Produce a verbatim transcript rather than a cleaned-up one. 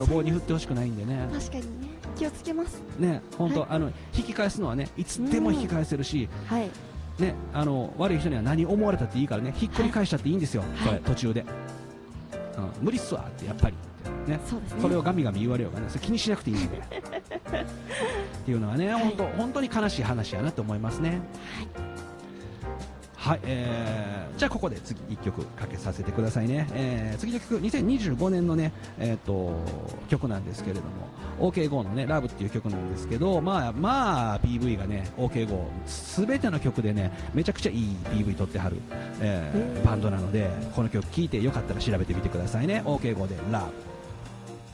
棒に振ってほしくないんでね。 確かにね、気をつけますね、本当、 はい、 あの引き返すのはね、いつでも引き返せるし、 はい、 ね、あの悪い人には何思われたっていいからね、ひっくり返しちゃっていいんですよ、はい、それ途中で、うん、無理っすわってやっぱりね、そうですね、それをガミガミ言われようがね、それ気にしなくていいんでっていうのはね、本当、はい、本当に悲しい話やなと思いますね。はい、はい、えー、じゃあここで次いっきょくかけさせてくださいね。えー、次の曲、にせんにじゅうごねんのね、えー、と曲なんですけれども、 オーケーゴー のねラブっていう曲なんですけど、まあまあ ピーブイ がね オーケーゴー すべての曲でねめちゃくちゃいい ピーブイ 撮ってはる、えー、バンドなので、この曲聴いてよかったら調べてみてくださいね。 オーケーゴー でラブ。